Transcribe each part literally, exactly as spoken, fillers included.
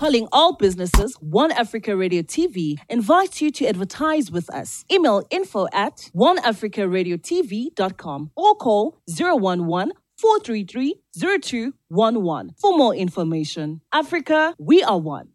Calling all businesses, One Africa Radio T V invites you to advertise with us. Email info at one africa radio t v dot com or call zero one one, four three three, zero two one one for more information. Africa, we are one.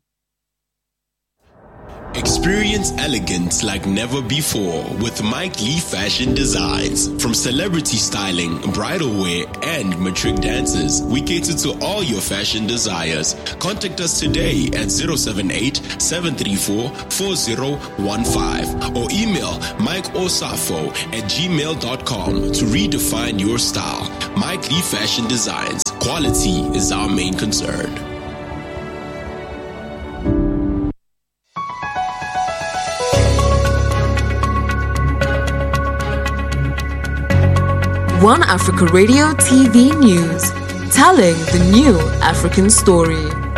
Experience elegance like never before with Mike Lee Fashion Designs. From celebrity styling, bridal wear, and matric dances, we cater to all your fashion desires. Contact us today at zero seven eight, seven three four, four zero one five or email mike osafo at gmail dot com to redefine your style. Mike Lee Fashion Designs. Quality is our main concern. One Africa Radio T V News, telling the new African story.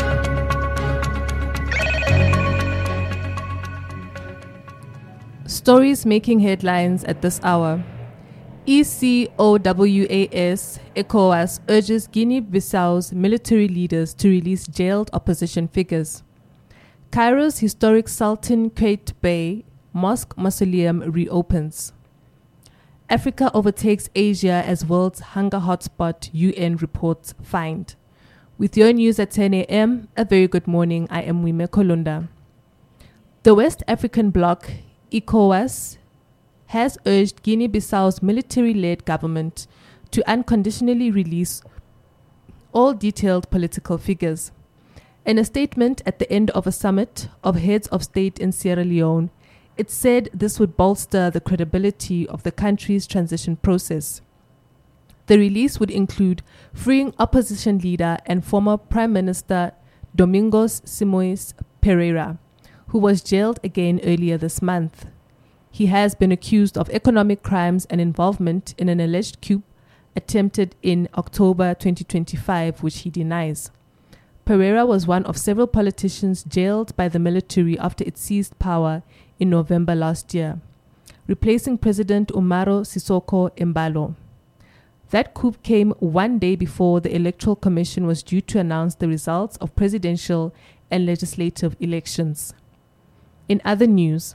Stories making headlines at this hour. E C O W A S, ECOWAS, urges Guinea-Bissau's military leaders to release jailed opposition figures. Cairo's historic Sultan Qaitbay Mosque Mausoleum reopens. Africa overtakes Asia as world's hunger hotspot, U N reports find. With your news at ten a.m., a very good morning. I am Wime Kolunda. The West African bloc, ECOWAS, has urged Guinea-Bissau's military-led government to unconditionally release all detailed political figures. In a statement at the end of a summit of heads of state in Sierra Leone, it said this would bolster the credibility of the country's transition process. The release would include freeing opposition leader and former Prime Minister Domingos Simoes Pereira, who was jailed again earlier this month. He has been accused of economic crimes and involvement in an alleged coup attempted in October twenty twenty-five, which he denies. Pereira was one of several politicians jailed by the military after it seized power in November last year, replacing President Umaro Sissoco Embalo. That coup came one day before the Electoral Commission was due to announce the results of presidential and legislative elections. In other news,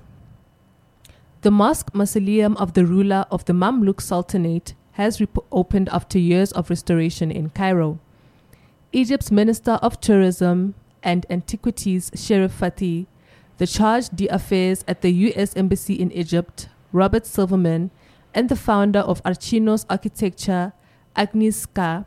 the mosque mausoleum of the ruler of the Mamluk Sultanate has rep- opened after years of restoration in Cairo. Egypt's Minister of Tourism and Antiquities, Sherif Fatih, the charge d'affaires at the U S Embassy in Egypt, Robert Silverman, and the founder of Archinos Architecture, Agnieszka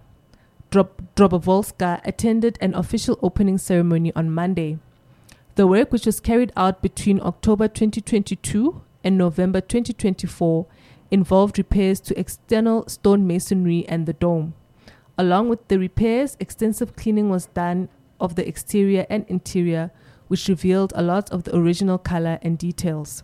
Drobovolska, attended an official opening ceremony on Monday. The work, which was carried out between October twenty twenty-two and November twenty twenty-four, involved repairs to external stone masonry and the dome. Along with the repairs, extensive cleaning was done of the exterior and interior, which revealed a lot of the original color and details.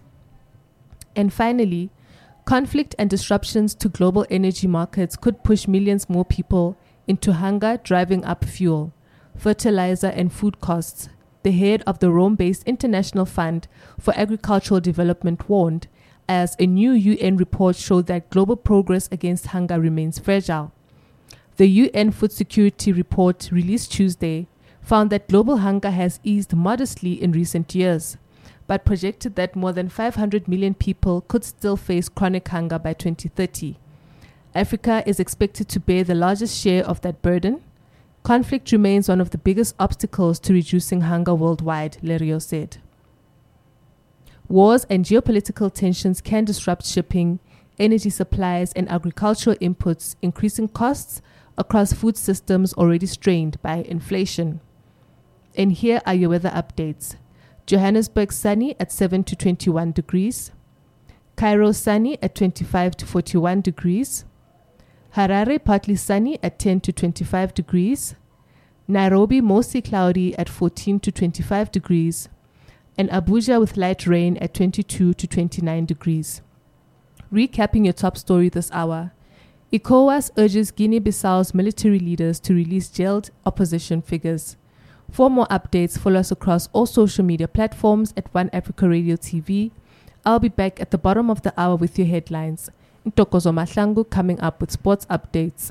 And finally, conflict and disruptions to global energy markets could push millions more people into hunger, driving up fuel, fertilizer, and food costs, the head of the Rome-based International Fund for Agricultural Development warned, as a new U N report showed that global progress against hunger remains fragile. The U N Food Security Report, released Tuesday, found that global hunger has eased modestly in recent years, but projected that more than five hundred million people could still face chronic hunger by twenty thirty. Africa is expected to bear the largest share of that burden. Conflict remains one of the biggest obstacles to reducing hunger worldwide, Lerio said. Wars and geopolitical tensions can disrupt shipping, energy supplies, and agricultural inputs, increasing costs across food systems already strained by inflation. And here are your weather updates. Johannesburg sunny at seven to twenty-one degrees. Cairo sunny at twenty-five to forty-one degrees. Harare partly sunny at ten to twenty-five degrees. Nairobi mostly cloudy at fourteen to twenty-five degrees. And Abuja with light rain at twenty-two to twenty-nine degrees. Recapping your top story this hour, ECOWAS urges Guinea-Bissau's military leaders to release jailed opposition figures. For more updates, follow us across all social media platforms at One Africa Radio T V. I'll be back at the bottom of the hour with your headlines. Ntokozo Mahlangu coming up with sports updates.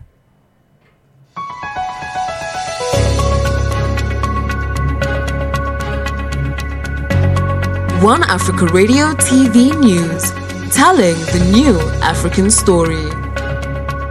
One Africa Radio T V News, telling the new African story.